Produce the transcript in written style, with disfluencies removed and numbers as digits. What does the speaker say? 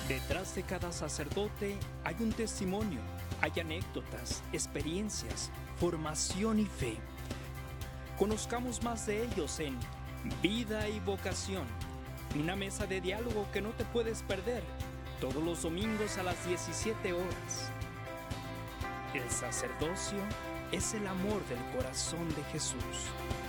Detrás de cada sacerdote hay un testimonio, hay anécdotas, experiencias, formación y fe. Conozcamos más de ellos en Vida y Vocación, una mesa de diálogo que no te puedes perder todos los domingos a las 17 horas. El sacerdocio es el amor del corazón de Jesús.